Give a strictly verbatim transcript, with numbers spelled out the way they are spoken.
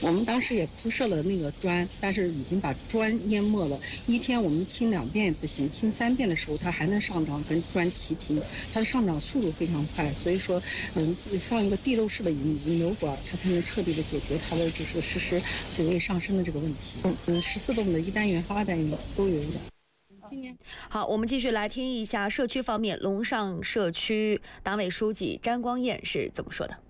我们当时也铺设了那个砖，但是已经把砖淹没了。一天我们清两遍也不行，清三遍的时候它还能上涨，跟砖齐平，它的上涨速度非常快。所以说，嗯，放一个地漏式的引引流管，它才能彻底的解决它的就是实时水位上升的这个问题。嗯嗯，十四栋的一单元和二单元都有的。今年好，我们继续来听一下社区方面，龙上社区党委书记詹光彦是怎么说的。